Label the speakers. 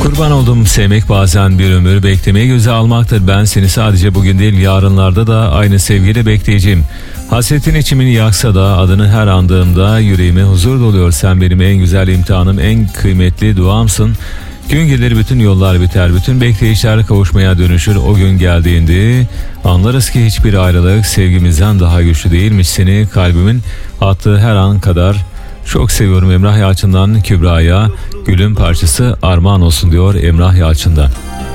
Speaker 1: Kurban oldum, sevmek bazen bir ömür beklemeyi göze almaktır. Ben seni sadece bugün değil yarınlarda da aynı sevgiyle bekleyeceğim. Hasretin içimini yaksa da adını her andığımda yüreğime huzur doluyor. Sen benim en güzel imtihanım, en kıymetli duamsın. Gün gelir bütün yollar biter, bütün bekleyişler kavuşmaya dönüşür. O gün geldiğinde anlarız ki hiçbir ayrılık sevgimizden daha güçlü değilmiş. Seni kalbimin attığı her an kadar çok seviyorum. Emrah Yalçın'dan Kübra'ya gülün parçası armağan olsun diyor Emrah Yalçın'dan.